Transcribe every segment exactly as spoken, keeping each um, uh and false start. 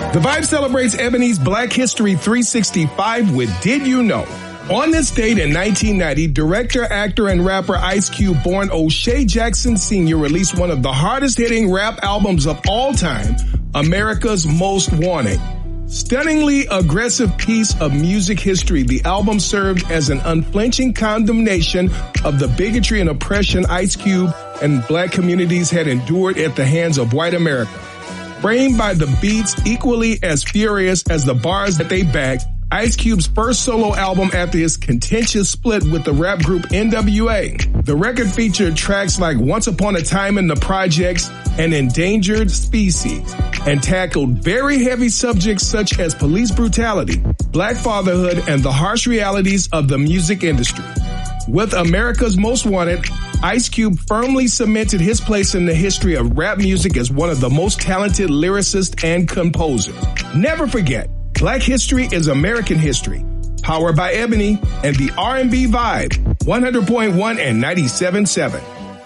The Vibe celebrates Ebony's Black History three sixty-five with Did You Know? On this date in nineteen ninety, director, actor, and rapper Ice Cube, born O'Shea Jackson Senior, released one of the hardest-hitting rap albums of all time, America's Most Wanted. Stunningly aggressive piece of music history, the album served as an unflinching condemnation of the bigotry and oppression Ice Cube and black communities had endured at the hands of white America. Framed by the beats equally as furious as the bars that they backed, Ice Cube's first solo album after his contentious split with the rap group N W A. The record featured tracks like Once Upon a Time in the Projects and Endangered Species, and tackled very heavy subjects such as police brutality, black fatherhood, and the harsh realities of the music industry. With America's Most Wanted, Ice Cube firmly cemented his place in the history of rap music as one of the most talented lyricists and composers. Never forget, Black history is American history. Powered by Ebony and the R and B Vibe, one hundred point one and ninety-seven point seven.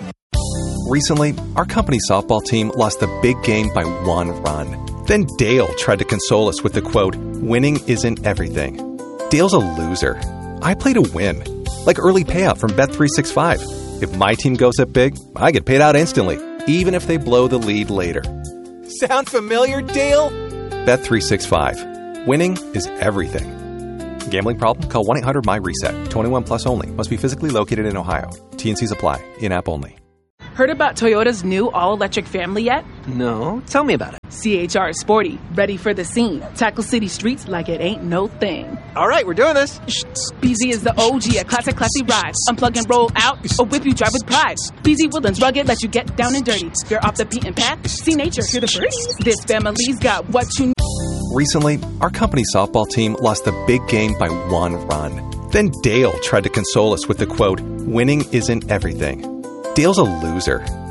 Recently, our company softball team lost the big game by one run. Then Dale tried to console us with the quote, "Winning isn't everything." Dale's a loser. I play to win. Like early payout from Bet three sixty-five. If my team goes up big, I get paid out instantly, even if they blow the lead later. Sound familiar, Dale? Bet three sixty-five. Winning is everything. Gambling problem? Call one eight hundred M Y reset. twenty-one plus only. Must be physically located in Ohio. T N Cs apply. In-app only. Heard about Toyota's new all-electric family yet? No. Tell me about it. C H R is sporty, ready for the scene. Tackle city streets like it ain't no thing. All right, we're doing this. B Z is the O G, a classic, classy ride. Unplug and roll out, or whip you drive with pride. B Z Woodlands, rugged, let you get down and dirty. You're off the beaten path, see nature, hear the birds. This family's got what you need. Recently, our company softball team lost the big game by one run. Then Dale tried to console us with the quote, "Winning isn't everything." Dale's a loser.